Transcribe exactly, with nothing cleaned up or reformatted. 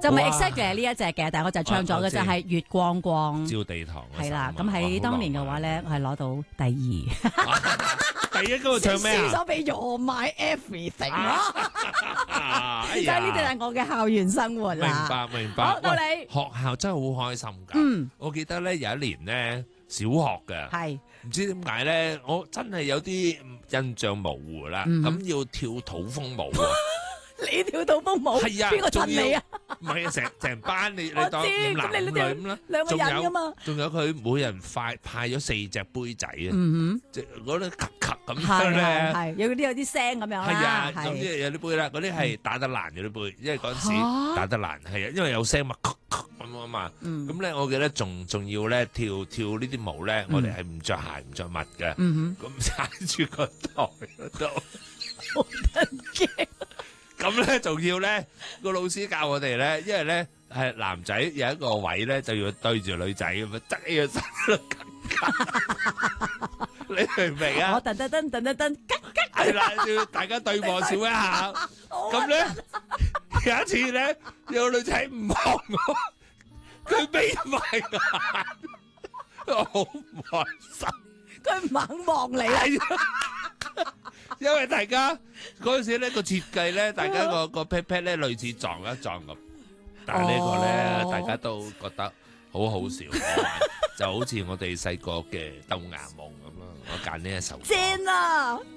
就唔係 exactly 呢一隻嘅，但係我就唱咗嘅就係月光光。 照地堂係啦，咁喺當年嘅話咧，我係攞到第二。 第一嗰個唱咩啊？ 輸咗俾 You're My Everything 咯。 哎就係呢啲係我嘅校園生活啦。 明白明白。 好到你學校真係好開心㗎。 嗯， 我記得咧有一年咧小學嘅， 係唔知點解咧，我真係有啲印象模糊啦。 嗯咁要跳土風舞啊！ 你跳到風舞， 係啊， 邊個襯你啊？ 唔係啊，成成班你你當我知五男五女咁你呢咁啦， 兩個人㗎嘛仲有仲有佢每人派派咗四隻杯仔啊， 嗯即係嗰啲咔咔咁哼，係係樣咧。 係，有啲有啲聲咁樣啦。 係啊， 係總之有啲杯啦，嗰啲係打得爛嗰啲杯，因為嗰陣時嚇打得爛係啊，因為有聲嘛，咔咔咁啊嘛。 嗯咁咧，我記得仲仲要咧跳跳呢啲舞咧，我哋係唔着鞋唔着襪嘅， 嗯咁踩住個台嗰度。 哼，好得驚。 咁咧仲要咧個老師教我哋咧，因為咧係男仔有一個位咧就要對住女仔咁樣側起個身喺度緊，你明唔明啊？ 我噔噔噔噔噔噔，吉吉係啦，要大家對望笑一下。咁咧有一次咧，有個女仔唔望我，佢眯埋眼，我好唔開心。 佢唔肯望你啊！ 係啊，因為大家嗰陣時咧個設計咧，大家個個 pat pat 咧類似撞一撞咁，但係呢個咧哦大家都覺得好好笑，好玩就好似我哋細個嘅豆芽夢咁咯。我揀呢一首歌。 正啊！